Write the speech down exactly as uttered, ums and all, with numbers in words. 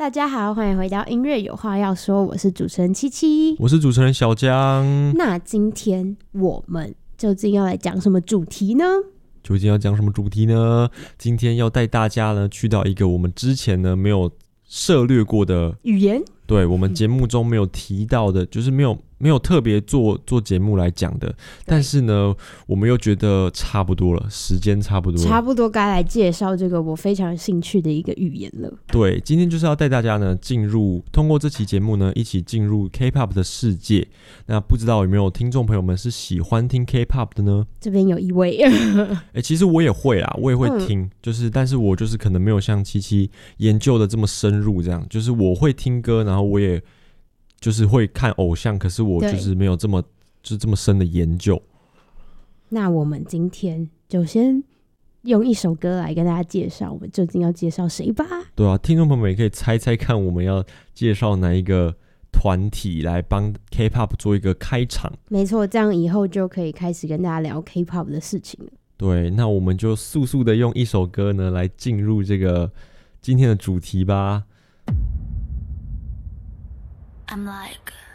大家好，欢迎回到音乐有话要说，我是主持人七七， 我是主持人小江。 那今天我们究竟要来讲什么主题呢？ 究竟要讲什么主题呢？今天要带大家呢去到一个我们之前呢没有涉略过的语言，对， 我们节目中没有提到的，就是没有没有特别做做节目来讲的，但是呢我们又觉得差不多了，时间差不多了， 差不多该来介绍这个我非常有兴趣的一个语言了。 对，今天就是要带大家呢进入，通过这期节目呢一起进入 K-pop 的世界。那不知道有没有听众朋友们是喜欢听 K-pop 的呢？ 这边有一位欸，其实我也会啦，我也会听，嗯、就是但是我就是可能没有像七七研究的这么深入，这样就是我会听歌，然后我也就是会看偶像，可是我就是没有这么就是这么深的研究。 那我们今天就先用一首歌来跟大家介绍我们究竟要介绍谁吧。 对啊，听众朋友们也可以猜猜看我们要介绍哪一个团体来帮 K-pop 做一个开场。 没错，这样以后就可以开始跟大家聊 K-pop 的事情了。 对，那我们就速速的用一首歌呢来进入这个今天的主题吧。 I'm like